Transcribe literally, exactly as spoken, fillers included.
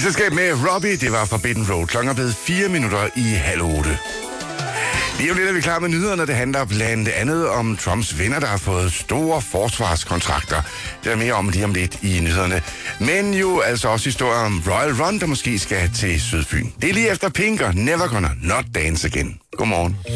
selskab med Robbie, det var Forbidden Road. Klokken er blevet fire minutter i halv otte. Lige om lidt er vi klar med nyhederne. Det handler blandt andet om Trumps venner, der har fået store forsvarskontrakter. Det er mere om lige om lidt i nyhederne. Men jo altså også historier om Royal Run, der måske skal til Sydfyn. Det er lige efter Pink og Never Gonna Not Dance Again. Godmorgen.